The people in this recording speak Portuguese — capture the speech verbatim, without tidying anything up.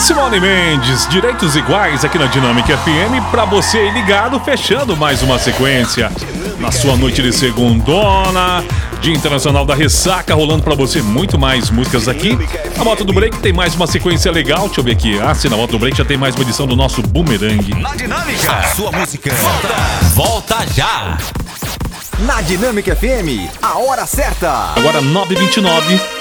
Simone Mendes, direitos iguais aqui na Dinâmica F M, pra você aí ligado, fechando mais uma sequência. Na sua noite de segundona, Dia Internacional da Ressaca, rolando pra você muito mais músicas aqui. Na Moto do Break tem mais uma sequência legal, deixa eu ver aqui. Ah, sim, na Moto do Break já tem mais uma edição do nosso Boomerang. Na Dinâmica, a sua música volta, volta já. Na Dinâmica F M, a hora certa. Agora nove e vinte e nove.